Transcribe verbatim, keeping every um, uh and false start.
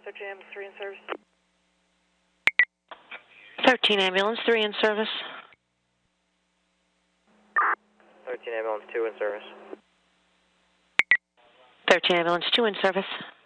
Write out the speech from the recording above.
thirteen ambulance three in service. thirteen ambulance three in service. thirteen ambulance two in service. thirteen ambulance two in service.